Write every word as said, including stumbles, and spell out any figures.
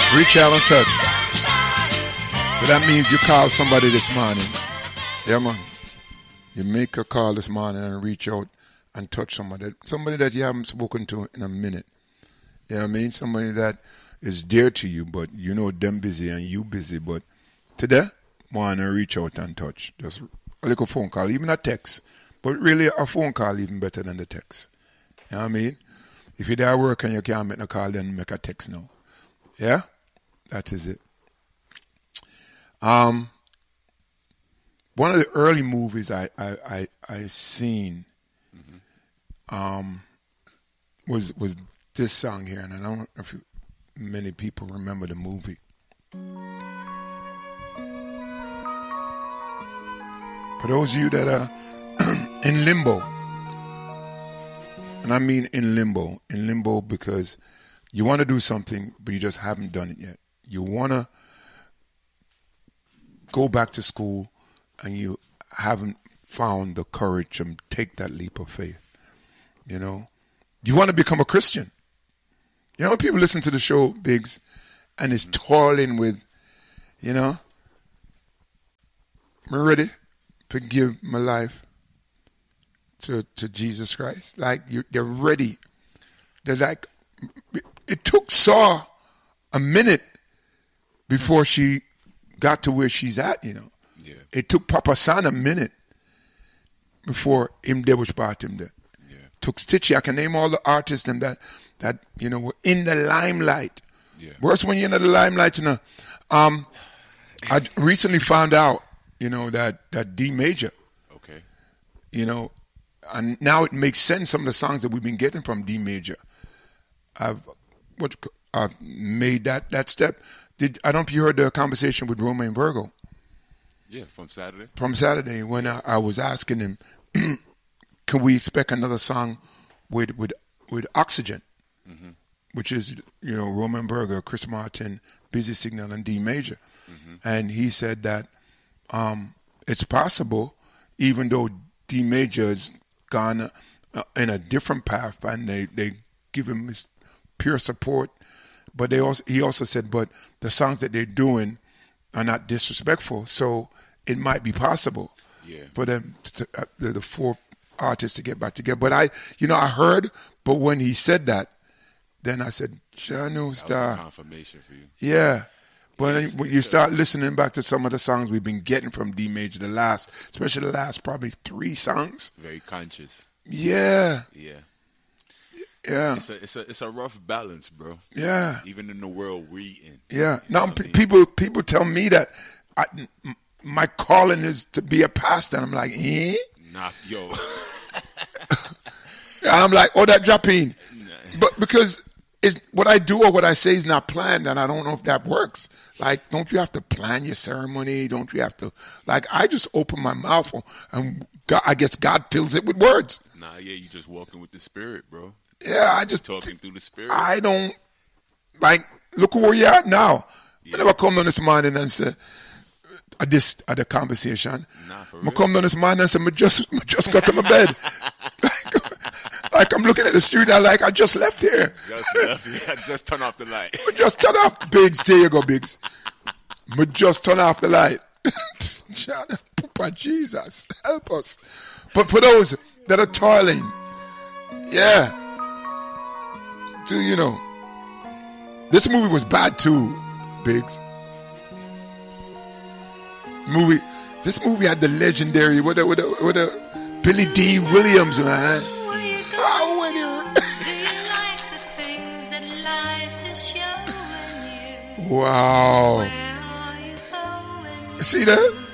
Reach out and touch. So that means you call somebody this morning. Yeah, man. You make a call this morning and reach out and touch somebody. Somebody that you haven't spoken to in a minute. You know what I mean? Somebody that is dear to you, but you know them busy and you busy. But today, want to reach out and touch. Just a little phone call, even a text. But really, a phone call even better than the text. You know what I mean? If you're there at work and you can't make a call, then make a text now. Yeah? That is it. Um, one of the early movies I I I, I seen mm-hmm. um was was this song here, and I don't know if you, many people remember the movie. For those of you that are in limbo, and I mean in limbo, in limbo because you want to do something, but you just haven't done it yet. You want to go back to school, and you haven't found the courage to take that leap of faith. You know, you want to become a Christian. You know, when people listen to the show, Biggs, and it's toiling with, you know, I'm ready to give my life to to Jesus Christ. Like, you, they're ready. They're like, it took Saw a minute before she got to where she's at, you know. Yeah. It took Papa San a minute before him there was brought him there. Yeah. Took Stitchie. I can name all the artists and that that you know were in the limelight. Yeah. Worse when you're in the limelight, you know. Um, I recently found out, you know, that that D Major. Okay. You know, and now it makes sense. Some of the songs that we've been getting from D Major, I've what I've made that that step. Did I don't know if you heard the conversation with Romain Virgo? Yeah, from Saturday. From Saturday, when I, I was asking him, can we expect another song with with with Oxygen, mm-hmm. which is, you know, Romain Virgo, Chris Martin, Busy Signal, and D Major, mm-hmm. and he said that um, it's possible, even though D Major has gone uh, in a different path, and they they give him his pure support. But they also, he also said, but the songs that they're doing are not disrespectful, so it might be possible yeah. for them, to, uh, the, the four artists, to get back together. But I, you know, I heard, but when he said that, then I said, Janu Star. Confirmation for you. Yeah. But when, when you start listening back to some of the songs we've been getting from D Major, the last, especially the last probably three songs. Very conscious. Yeah. Yeah. Yeah, it's a it's a it's a rough balance, bro. Yeah, even in the world we in. Yeah, now p- people people tell me that I, m- my calling is to be a pastor. And I'm like, eh? Nah, yo. I'm like, oh, that dropping, nah. But because it's what I do or what I say is not planned, and I don't know if that works. Like, don't you have to plan your ceremony? Don't you have to? Like, I just open my mouth, and God, I guess God fills it with words. Nah, yeah, you just walking with the Spirit, bro. Yeah, I just talking through the Spirit. I don't like look where you're at now. Yeah. I never come down this morning and say at this at the conversation. Nah, for I real. come down this morning and say I just I just got to my bed. like, like I'm looking at the street. I like I just left here. Just left. Yeah, just turn off the light. I just turn off Biggs. There you go, Biggs. I just turn off the light. Papa Jesus, help us. But for those that are toiling, yeah. Do you know? This movie was bad too, Biggs. Movie. This movie had the legendary with the, with the, with the Billy D. Williams, man. Oh, when you... Wow. See that?